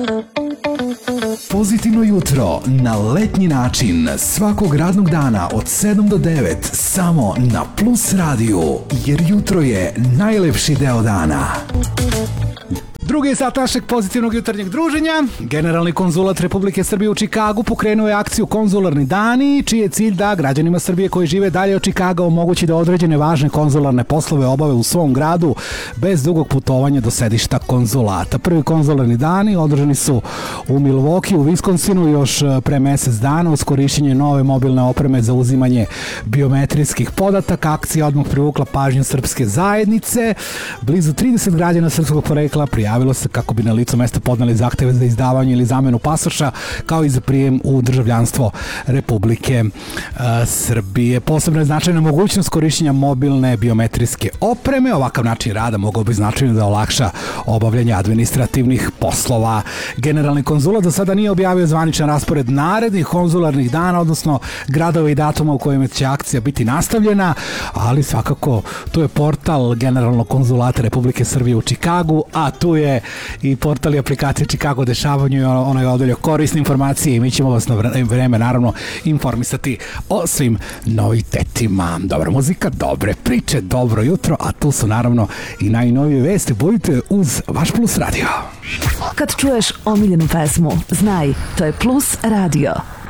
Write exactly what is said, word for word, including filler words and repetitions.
Pozitivno jutro na letnji način svakog radnog dana od sedam do devet samo na Plus radiju, jer jutro je najlepši deo dana. Drugi sat našeg pozitivnog jutarnjeg druženja. Generalni konzulat Republike Srbije u Čikagu pokrenuo je akciju Konzularni dani, čiji je cilj da građanima Srbije koji žive dalje od Čikaga omogući da određene važne konzularne poslove obave u svom gradu bez dugog putovanja do sedišta konzulata. Prvi konzularni dani održani su u Milwaukee, u Wisconsinu još pre mesec dana uz korišćenje nove mobilne opreme za uzimanje biometrijskih podataka. Akcija odmah privukla pažnju srpske zajednice. Blizu trideset građana srpskog porekla prijavilo se kako bi na licu mesta podneli zahteve za izdavanje ili zamenu pasoša, kao i za prijem u državljanstvo Republike uh, Srbije. Posebno je značajna mogućnost korišćenja mobilne biometrijske opreme. Ovakav način rada mogao bi značajno da olakša obavljanje administrativnih poslova. Generalni konzulat do sada nije objavio zvaničan raspored narednih konzularnih dana, odnosno gradova i datuma u kojima će akcija biti nastavljena, ali svakako tu je portal Generalnog konzulata Republike Srbije u Čikagu, a tu je i portal i aplikacija Čikago dešavanju i ono je odoljio korisne informacije i mi ćemo vas na vreme naravno informisati o svim novitetima. Dobra muzika, dobre priče, dobro jutro, a tu su naravno i najnovije vesti. Budite uz vaš Plus radio. Kad čuješ omiljenu pesmu, znaj, to je Plus radio.